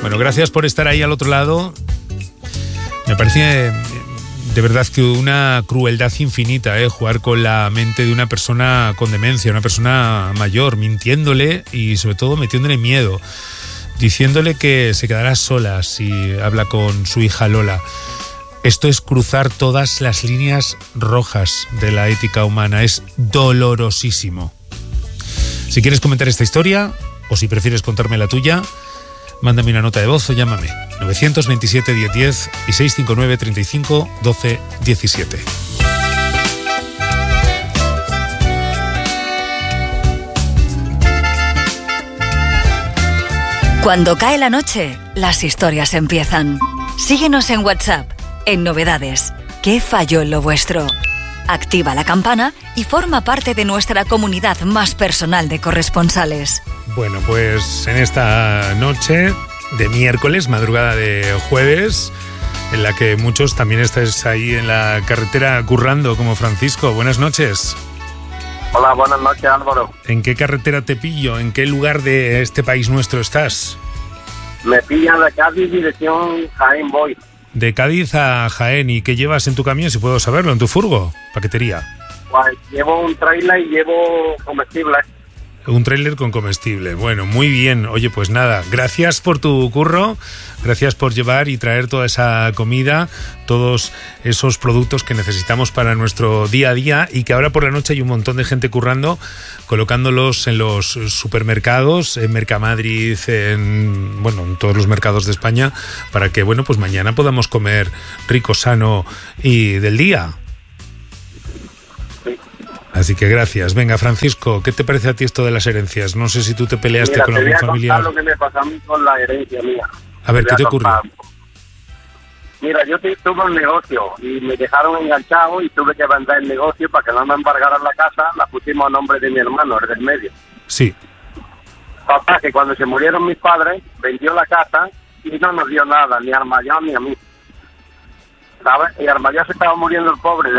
Bueno, gracias por estar ahí al otro lado. Me parece de verdad que una crueldad infinita, jugar con la mente de una persona con demencia, una persona mayor, mintiéndole y sobre todo metiéndole miedo, diciéndole que se quedará sola si habla con su hija Lola. Esto es cruzar todas las líneas rojas de la ética humana, es dolorosísimo. Si quieres comentar esta historia, o si prefieres contarme la tuya, mándame una nota de voz o llámame 927 1010 y 659 35 12 17. Cuando cae la noche, las historias empiezan. Síguenos en WhatsApp, en Novedades. ¿Qué falló en lo vuestro? Activa la campana y forma parte de nuestra comunidad más personal de corresponsales. Bueno, pues en esta noche de miércoles, madrugada de jueves, en la que muchos también estáis ahí en la carretera currando, como Francisco. Buenas noches. Hola, buenas noches, Álvaro. ¿En qué carretera te pillo? ¿En qué lugar de este país nuestro estás? Me pillan de Cádiz, dirección Jaén voy. De Cádiz a Jaén. ¿Y qué llevas en tu camión, si puedo saberlo, en tu furgo? Paquetería. Pues llevo un trailer y llevo comestibles. Un tráiler con comestible. Bueno, muy bien. Oye, pues nada, gracias por tu curro, gracias por llevar y traer toda esa comida, todos esos productos que necesitamos para nuestro día a día y que ahora por la noche hay un montón de gente currando, colocándolos en los supermercados, en Mercamadrid, en todos los mercados de España, para que, pues mañana podamos comer rico, sano y del día. Así que gracias. Venga, Francisco, ¿qué te parece a ti esto de las herencias? No sé si tú te peleaste con algún familiar. Lo que me pasó a mí con la herencia mía. A ver, ¿qué te ocurrió? Mira, yo tuve un negocio y me dejaron enganchado y tuve que vender el negocio para que no me embargaran la casa. La pusimos a nombre de mi hermano, el del medio. Sí. Papá, que cuando se murieron mis padres, vendió la casa y no nos dio nada, ni al mayor ni a mí. ¿Sabes? Y al mayor se estaba muriendo el pobre.